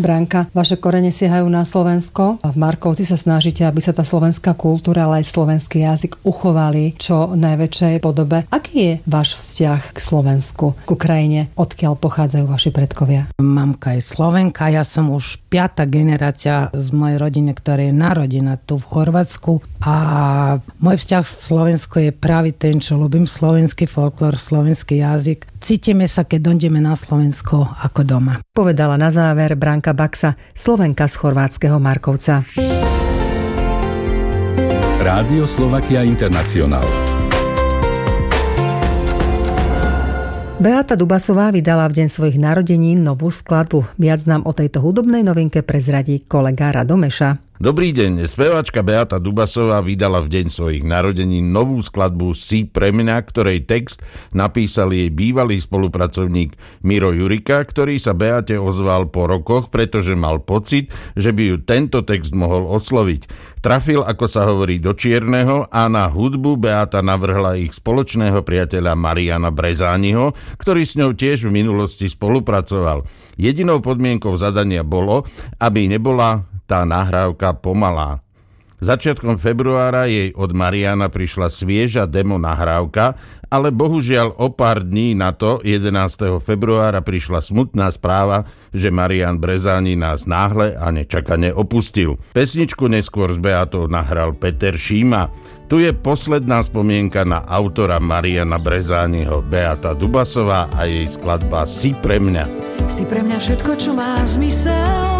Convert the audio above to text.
Branka, vaše korene siahajú na Slovensko a v Markovci sa snažíte, aby sa tá slovenská kultúra, ale aj slovenský jazyk uchovali čo najväčšej podobe. Aký je váš vzťah k Slovensku, k Ukrajine? Odkiaľ pochádzajú vaši predkovia? Mamka je Slovenka, ja som už 5. generácia z mojej rodiny, ktorá je narodená tu v Chorvátsku a môj vzťah s Slovensku je práve ten, čo ľúbim slovenský folklór, slovenský jazyk. Cítime sa, keď dojdeme na Slovensko ako doma. Povedala na záver Branka Baxa, Slovenka z chorvátskeho Markovca. Rádio Slovakia International. Beata Dubasová vydala v deň svojich narodenín novú skladbu. Viac nám o tejto hudobnej novinke prezradí kolega Rado Meša. Dobrý deň, speváčka Beata Dubasová vydala v deň svojich narodenín novú skladbu Si pre mňa, ktorej text napísal jej bývalý spolupracovník Miro Jurika, ktorý sa Beate ozval po rokoch, pretože mal pocit, že by ju tento text mohol osloviť. Trafil, ako sa hovorí, do čierneho a na hudbu Beata navrhla ich spoločného priateľa Mariana Brezániho, ktorý s ňou tiež v minulosti spolupracoval. Jedinou podmienkou zadania bolo, aby nebola tá nahrávka pomalá. Začiatkom februára jej od Mariana prišla svieža demo nahrávka, ale bohužiaľ o pár dní na to, 11. februára, prišla smutná správa, že Marian Brezáni nás náhle a nečakane opustil. Pesničku neskôr s Beatou nahral Peter Šíma. Tu je posledná spomienka na autora Mariana Brezániho, Beata Dubasová a jej skladba Si pre mňa. Si pre mňa všetko, čo má zmysel.